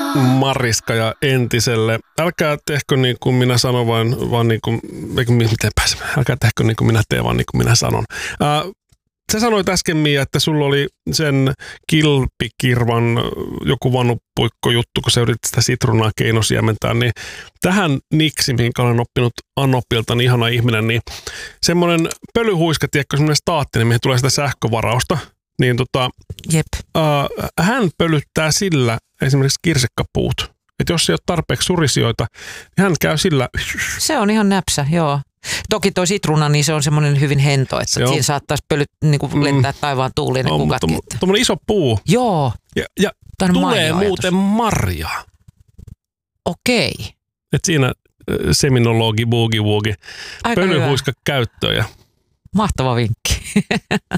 Mariska ja Entiselle. Älkää tehkö niin kuin minä sanon, vaan niin kuin, älkää tehkö niin kuin minä teen, vaan niin kuin minä sanon. Sä sanoit äsken, Mia, että sulla oli sen kilpikirvan joku vanupuikko-juttu, kun sä yritit sitä sitruunaa keinosiementää, niin tähän niksi, minkä olen oppinut Anopilta, niin ihana ihminen, niin semmoinen pölyhuiska, tiedätkö, semmoinen staattinen, mihin tulee sitä sähkövarausta, niin Jep. Hän pölyttää sillä esimerkiksi kirsikkapuut. Että jos ei ole tarpeeksi surisioita, niin hän käy sillä. Se on ihan näpsä, joo. Toki toi sitruuna, niin se on semmoinen hyvin hento, että siinä saattaisi lentää taivaan tuuliin ne kukatkin. Tuommoinen iso puu. Joo. Ja tulee muuten marjaa. Okei. Et siinä seminologi, boogie-woogie, pölyhuiska käyttöön. Ja mahtava vinkki.